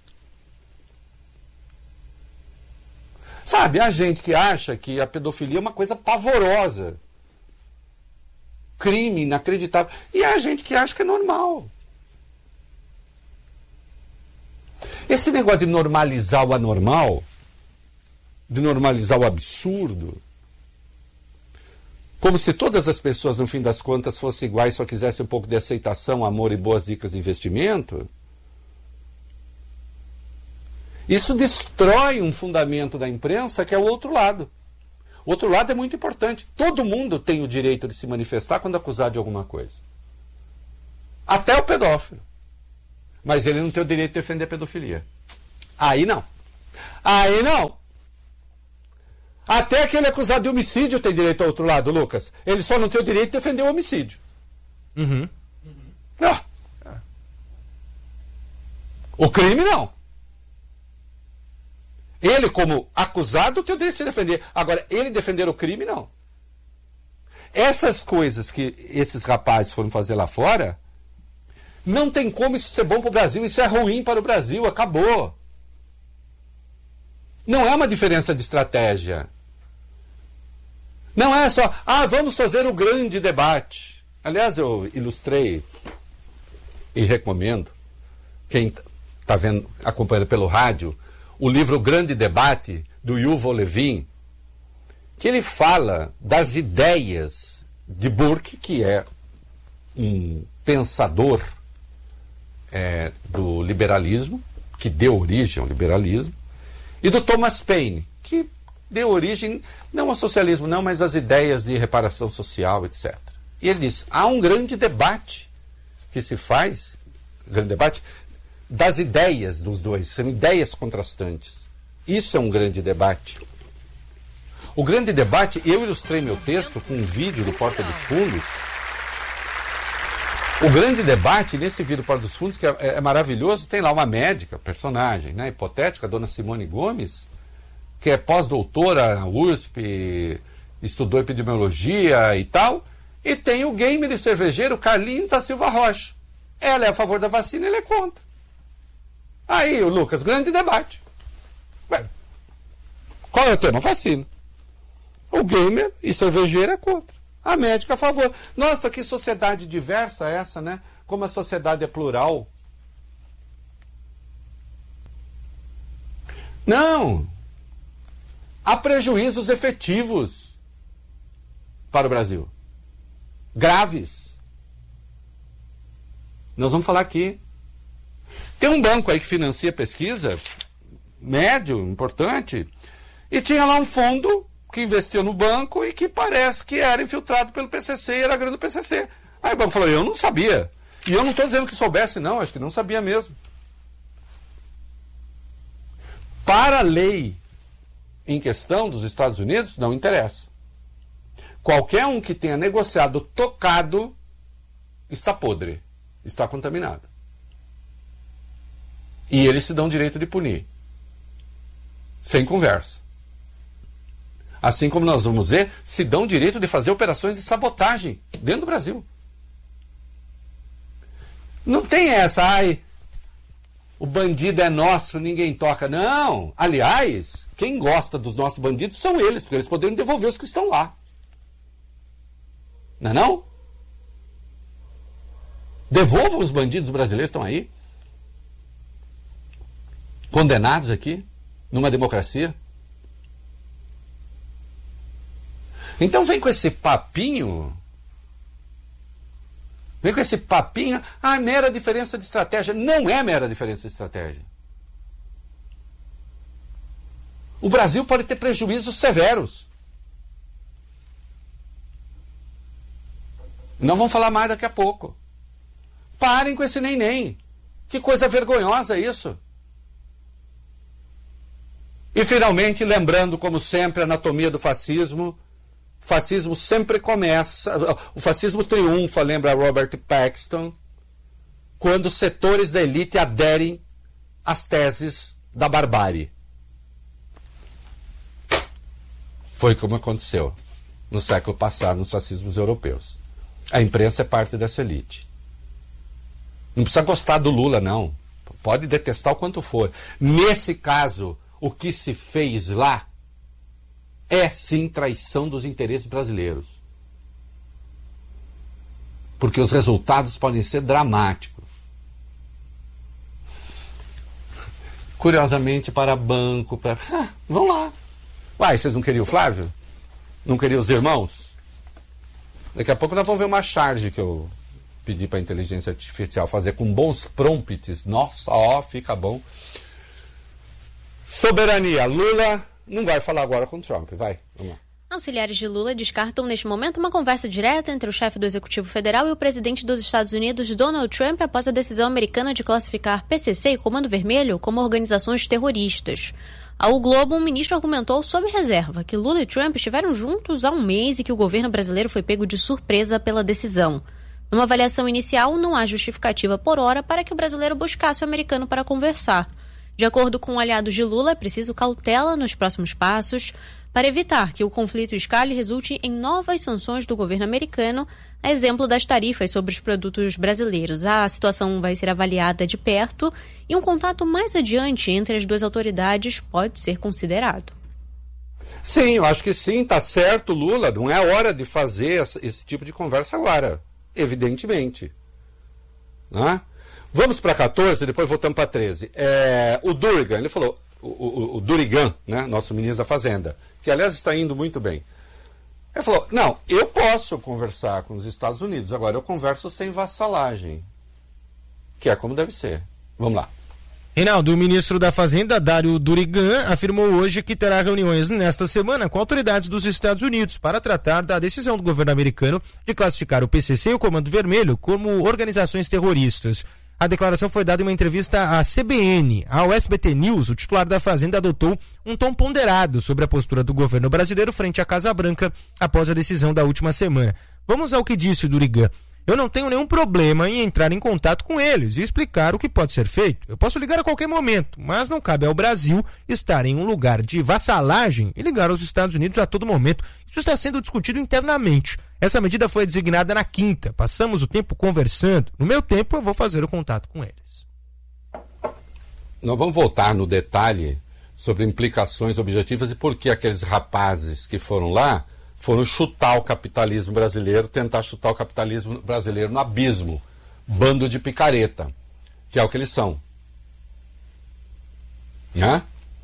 Sabe, há gente que acha que a pedofilia é uma coisa pavorosa. Crime inacreditável. E há gente que acha que é normal. Esse negócio de normalizar o anormal, de normalizar o absurdo, como se todas as pessoas, no fim das contas, fossem iguais, só quisessem um pouco de aceitação, amor e boas dicas de investimento... Isso destrói um fundamento da imprensa que é o outro lado. O outro lado é muito importante. Todo mundo tem o direito de se manifestar quando acusado de alguma coisa. Até o pedófilo. Mas ele não tem o direito de defender a pedofilia. Aí não. Aí não. Até aquele acusado de homicídio tem direito ao outro lado, Lucas. Ele só não tem o direito de defender o homicídio. Uhum. Não. O crime não. Ele, como acusado, tem o direito de se defender. Agora, ele defender o crime, não. Essas coisas que esses rapazes foram fazer lá fora, não tem como isso ser bom para o Brasil. Isso é ruim para o Brasil. Acabou. Não é uma diferença de estratégia. Não é só, ah, vamos fazer um grande debate. Aliás, eu ilustrei e recomendo, quem está vendo, acompanhando pelo rádio, o livro O Grande Debate, do Yuval Levin, que ele fala das ideias de Burke, que é um pensador é, do liberalismo, que deu origem ao liberalismo, e do Thomas Paine, que deu origem, não ao socialismo não, mas às ideias de reparação social, etcétera. E ele diz, há um grande debate que se faz, grande debate, das ideias dos dois, são ideias contrastantes. Isso é um grande debate. O grande debate, eu ilustrei meu texto com um vídeo do Porta dos Fundos. O grande debate, nesse vídeo do Porta dos Fundos, que é, é maravilhoso, tem lá uma médica, personagem, né, hipotética, a dona Simone Gomes, que é pós-doutora na U S P, estudou epidemiologia e tal, e tem o gamer e cervejeiro Carlinhos da Silva Rocha. Ela é a favor da vacina, ele é contra. Aí, o Lucas, grande debate. Bem, qual é o tema? Vacina. O gamer e cervejeiro é contra. A médica a favor. Nossa, que sociedade diversa essa, né? Como a sociedade é plural. Não. Há prejuízos efetivos para o Brasil. Graves. Nós vamos falar aqui. Tem um banco aí que financia pesquisa, médio, importante, e tinha lá um fundo que investiu no banco e que parece que era infiltrado pelo P C C e era grana do P C C. Aí o banco falou, eu não sabia. E eu não estou dizendo que soubesse, não, acho que não sabia mesmo. Para a lei em questão dos Estados Unidos, não interessa. Qualquer um que tenha negociado tocado está podre, está contaminado. E eles se dão direito de punir. Sem conversa. Assim como nós vamos ver, se dão direito de fazer operações de sabotagem dentro do Brasil. Não tem essa, ai, o bandido é nosso, ninguém toca. Não. Aliás, quem gosta dos nossos bandidos são eles, porque eles poderiam devolver os que estão lá. Não é não? Devolvam os bandidos brasileiros que estão aí. Condenados aqui, numa democracia. Então vem com esse papinho, vem com esse papinho, ah, mera diferença de estratégia. Não é mera diferença de estratégia. O Brasil pode ter prejuízos severos. Não vamos falar mais daqui a pouco. Parem com esse nem-nem. Que coisa vergonhosa isso. E finalmente, lembrando, como sempre, a anatomia do fascismo. O fascismo sempre começa, o fascismo triunfa, lembra Robert Paxton, quando setores da elite aderem às teses da barbárie. Foi como aconteceu no século passado nos fascismos europeus. A imprensa é parte dessa elite. Não precisa gostar do Lula, não. Pode detestar o quanto for. Nesse caso, o que se fez lá é sim traição dos interesses brasileiros. Porque os resultados podem ser dramáticos. Curiosamente, para banco, para... Ah, vão lá. Uai, vocês não queriam o Flávio? Não queriam os irmãos? Daqui a pouco nós vamos ver uma charge que eu pedi para a inteligência artificial fazer com bons prompts. Nossa, ó, fica bom. Soberania. Lula não vai falar agora com o Trump. Vai, vamos lá. Auxiliares de Lula descartam neste momento uma conversa direta entre o chefe do Executivo Federal e o presidente dos Estados Unidos, Donald Trump, após a decisão americana de classificar P C C e Comando Vermelho como organizações terroristas. Ao Globo, um ministro argumentou sob reserva que Lula e Trump estiveram juntos há um mês e que o governo brasileiro foi pego de surpresa pela decisão. Numa avaliação inicial, não há justificativa por hora para que o brasileiro buscasse o americano para conversar. De acordo com aliados de Lula, é preciso cautela nos próximos passos para evitar que o conflito escale e resulte em novas sanções do governo americano, a exemplo das tarifas sobre os produtos brasileiros. A situação vai ser avaliada de perto e um contato mais adiante entre as duas autoridades pode ser considerado. Sim, eu acho que sim, tá certo, Lula. Não é hora de fazer esse tipo de conversa agora, evidentemente. Né? Vamos para quatorze, depois voltamos para treze. É, o Durigan, ele falou, o, o, o Durigan, né, nosso ministro da Fazenda, que aliás está indo muito bem. Ele falou, não, eu posso conversar com os Estados Unidos, agora eu converso sem vassalagem, que é como deve ser. Vamos lá. Reinaldo, o ministro da Fazenda, Dário Durigan, afirmou hoje que terá reuniões nesta semana com autoridades dos Estados Unidos para tratar da decisão do governo americano de classificar o P C C e o Comando Vermelho como organizações terroristas. A declaração foi dada em uma entrevista à C B N. Ao S B T News, o titular da Fazenda adotou um tom ponderado sobre a postura do governo brasileiro frente à Casa Branca após a decisão da última semana. Vamos ao que disse o Durigan. Eu não tenho nenhum problema em entrar em contato com eles e explicar o que pode ser feito. Eu posso ligar a qualquer momento, mas não cabe ao Brasil estar em um lugar de vassalagem e ligar aos Estados Unidos a todo momento. Isso está sendo discutido internamente. Essa medida foi designada na quinta. Passamos o tempo conversando. No meu tempo, eu vou fazer o contato com eles. Nós vamos voltar no detalhe sobre implicações objetivas e por que aqueles rapazes que foram lá foram chutar o capitalismo brasileiro, tentar chutar o capitalismo brasileiro no abismo. Bando de picareta, que é o que eles são. Né?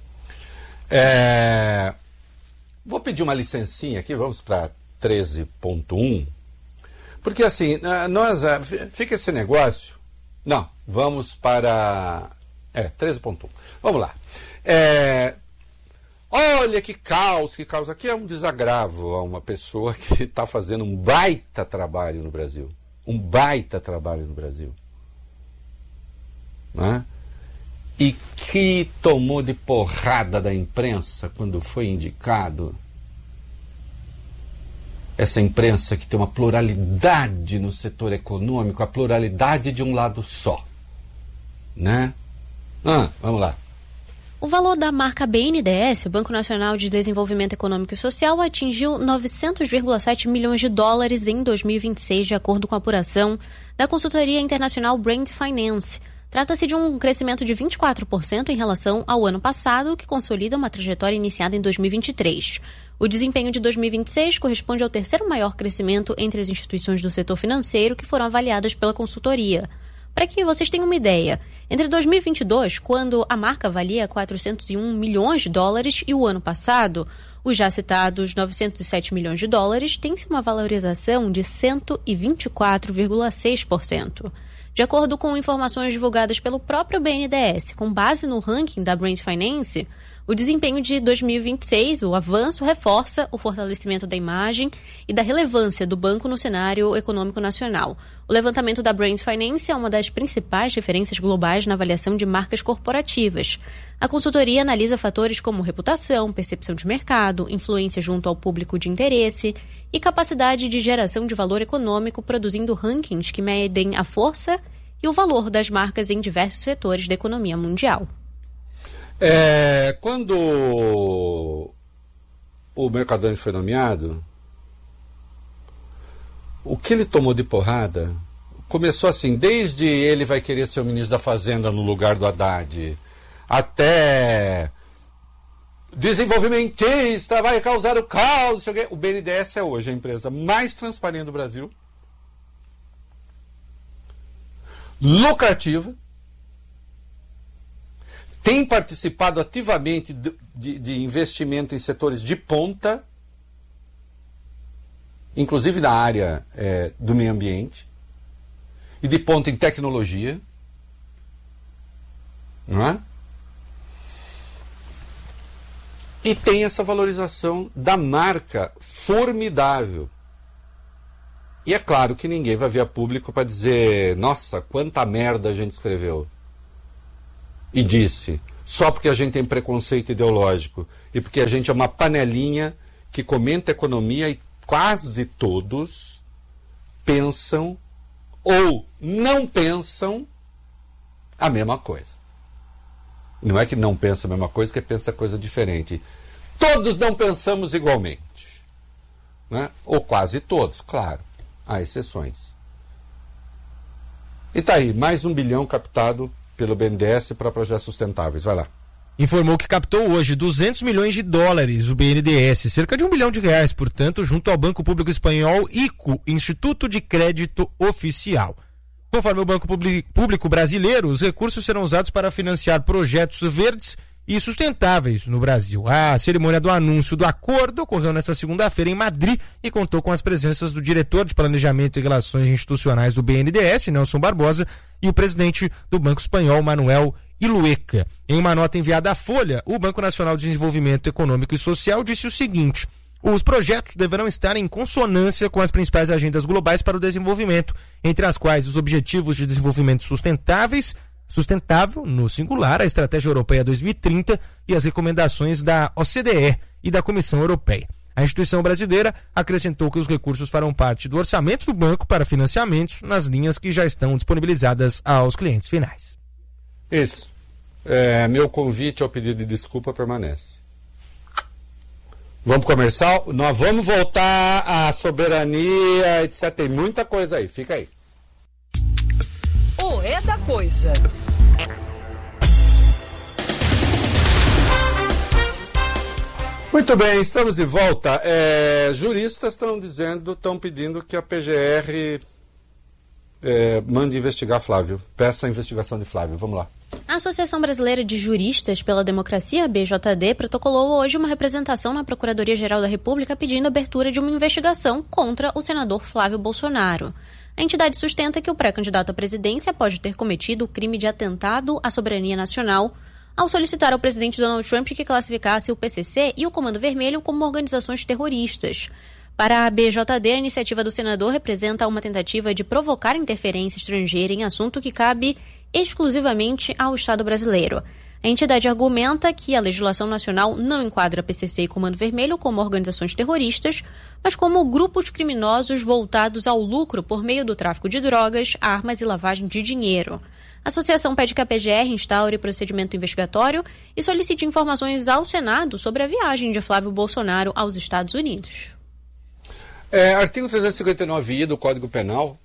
É... Vou pedir uma licencinha aqui, vamos para treze ponto um, porque assim, nós, fica esse negócio, não, vamos para, é, treze ponto um, vamos lá, é, olha que caos, que caos, aqui é um desagravo a uma pessoa que está fazendo um baita trabalho no Brasil, um baita trabalho no Brasil, né? E que tomou de porrada da imprensa quando foi indicado. Essa imprensa que tem uma pluralidade no setor econômico, a pluralidade de um lado só, né? Ah, vamos lá. O valor da marca B N D E S, o Banco Nacional de Desenvolvimento Econômico e Social, atingiu novecentos vírgula sete milhões de dólares em dois mil e vinte e seis, de acordo com a apuração da consultoria internacional Brand Finance. Trata-se de um crescimento de vinte e quatro por cento em relação ao ano passado, que consolida uma trajetória iniciada em dois mil e vinte e três. O desempenho de dois mil e vinte e seis corresponde ao terceiro maior crescimento entre as instituições do setor financeiro que foram avaliadas pela consultoria. Para que vocês tenham uma ideia, entre dois mil e vinte e dois, quando a marca valia quatrocentos e um milhões de dólares, e o ano passado, os já citados novecentos e sete milhões de dólares, tem-se uma valorização de cento e vinte e quatro vírgula seis por cento. De acordo com informações divulgadas pelo próprio B N D E S, com base no ranking da Brand Finance, o desempenho de dois mil e vinte e seis, o avanço, reforça o fortalecimento da imagem e da relevância do banco no cenário econômico nacional. O levantamento da Brand Finance é uma das principais referências globais na avaliação de marcas corporativas. A consultoria analisa fatores como reputação, percepção de mercado, influência junto ao público de interesse e capacidade de geração de valor econômico, produzindo rankings que medem a força e o valor das marcas em diversos setores da economia mundial. É, quando o Mercadante foi nomeado, o que ele tomou de porrada começou assim, desde ele vai querer ser o ministro da Fazenda no lugar do Haddad, até desenvolvimentista, vai causar o caos. O B N D E S é hoje a empresa mais transparente do Brasil, lucrativa, tem participado ativamente de, de, de investimento em setores de ponta, inclusive na área é, do meio ambiente, e de ponta em tecnologia, não é? E tem essa valorização da marca formidável. E é claro que ninguém vai vir a público para dizer, nossa, quanta merda a gente escreveu. E disse, só porque a gente tem preconceito ideológico e porque a gente é uma panelinha que comenta economia e quase todos pensam ou não pensam a mesma coisa. Não é que não pensa a mesma coisa, que pensa coisa diferente. Todos não pensamos igualmente. Né? Ou quase todos, claro. Há exceções. E tá aí, mais um bilhão captado pelo B N D E S para projetos sustentáveis. Vai lá. Informou que captou hoje duzentos milhões de dólares o B N D E S, cerca de um bilhão de reais, portanto, junto ao Banco Público Espanhol I C O, Instituto de Crédito Oficial. Conforme o Banco Público Brasileiro, os recursos serão usados para financiar projetos verdes e sustentáveis no Brasil. A cerimônia do anúncio do acordo ocorreu nesta segunda-feira em Madrid e contou com as presenças do diretor de Planejamento e Relações Institucionais do B N D E S, Nelson Barbosa, e o presidente do Banco Espanhol, Manuel Ilueca. Em uma nota enviada à Folha, o Banco Nacional de Desenvolvimento Econômico e Social disse o seguinte: os projetos deverão estar em consonância com as principais agendas globais para o desenvolvimento, entre as quais os Objetivos de Desenvolvimento Sustentáveis, Sustentável, no singular, a Estratégia Europeia dois mil e trinta e as recomendações da O C D E e da Comissão Europeia. A instituição brasileira acrescentou que os recursos farão parte do orçamento do banco para financiamentos nas linhas que já estão disponibilizadas aos clientes finais. Isso. É, meu convite ao pedido de desculpa permanece. Vamos pro comercial? Nós vamos voltar à soberania, etcétera. Tem muita coisa aí, fica aí. O É da Coisa. Muito bem, estamos de volta. É, juristas estão dizendo, estão pedindo que a P G R é, mande investigar Flávio. Peça a investigação de Flávio. Vamos lá. A Associação Brasileira de Juristas pela Democracia, B J D, protocolou hoje uma representação na Procuradoria-Geral da República pedindo a abertura de uma investigação contra o senador Flávio Bolsonaro. A entidade sustenta que o pré-candidato à presidência pode ter cometido o crime de atentado à soberania nacional ao solicitar ao presidente Donald Trump que classificasse o P C C e o Comando Vermelho como organizações terroristas. Para a B J D, a iniciativa do senador representa uma tentativa de provocar interferência estrangeira em assunto que cabe exclusivamente ao Estado brasileiro. A entidade argumenta que a legislação nacional não enquadra P C C e Comando Vermelho como organizações terroristas, mas como grupos criminosos voltados ao lucro por meio do tráfico de drogas, armas e lavagem de dinheiro. A associação pede que a P G R instaure procedimento investigatório e solicite informações ao Senado sobre a viagem de Flávio Bolsonaro aos Estados Unidos. É, artigo trezentos e cinquenta e nove I do Código Penal.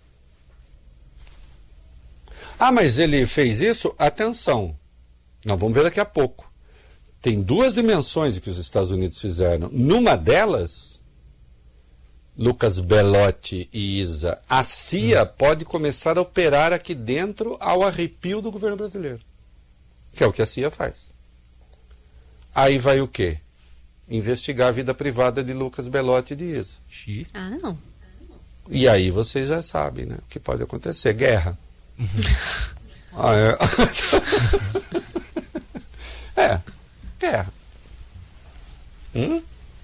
Ah, mas ele fez isso? Atenção. Nós vamos ver daqui a pouco. Tem duas dimensões que os Estados Unidos fizeram. Numa delas, Lucas Belotti e Isa, a C I A hum. pode começar a operar aqui dentro ao arrepio do governo brasileiro. Que é o que a C I A faz. Aí vai o quê? Investigar a vida privada de Lucas Belotti e de Isa. Ah, não. E aí vocês já sabem, né? O que pode acontecer. Guerra. Uhum. Ah, é. É, guerra. Hum?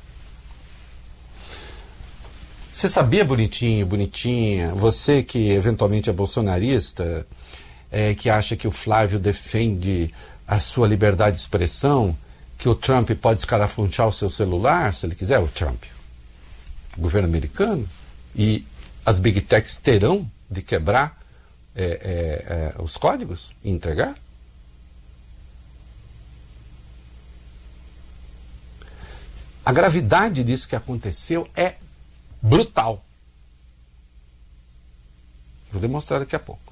Você sabia, bonitinho, bonitinha, você que eventualmente é bolsonarista, é, que acha que o Flávio defende a sua liberdade de expressão, que o Trump pode escarafunchar o seu celular, se ele quiser, o Trump, o governo americano, e as big techs terão de quebrar É, é, é, os códigos e entregar? A gravidade disso que aconteceu é brutal. Vou demonstrar daqui a pouco.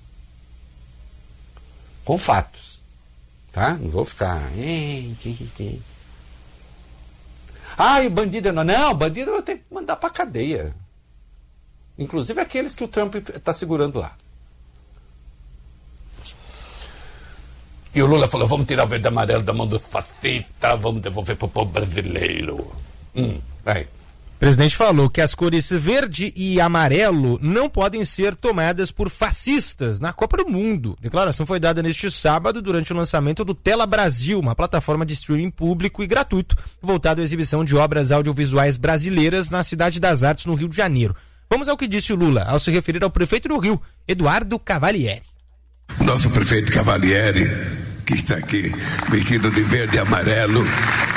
Com fatos. Tá? Não vou ficar... Ah, e bandido não. Não, bandido eu vou ter que mandar pra cadeia. Inclusive aqueles que o Trump está segurando lá. E o Lula falou, vamos tirar o verde e amarelo da mão dos fascistas, vamos devolver para o povo brasileiro. Hum, aí. O presidente falou que as cores verde e amarelo não podem ser tomadas por fascistas na Copa do Mundo. A declaração foi dada neste sábado durante o lançamento do Tela Brasil, uma plataforma de streaming público e gratuito voltado à exibição de obras audiovisuais brasileiras na Cidade das Artes, no Rio de Janeiro. Vamos ao que disse o Lula ao se referir ao prefeito do Rio, Eduardo Cavalieri. Nosso prefeito Cavalieri, que está aqui vestido de verde e amarelo,